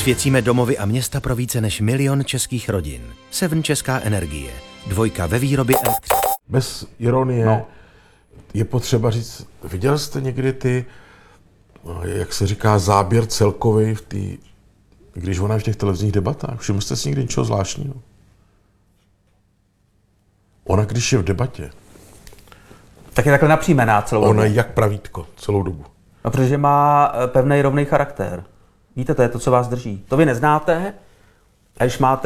Osvěcíme domovy a města pro více než 1 000 000 českých rodin. Seven Česká energie. 2 ve výrobě elektřiny. Bez ironie je potřeba říct, viděl jste někdy ty, jak se říká, záběr celkový když ona je v těch televizních debatách? Všiml jste si někdy něčeho zvláštního? Ona, když je v debatě, tak je takhle napřímená celou dobu. ona je jak pravítko celou dobu. No, protože má pevný, rovný charakter. Víte, to je to, co vás drží. To vy neznáte, a když máte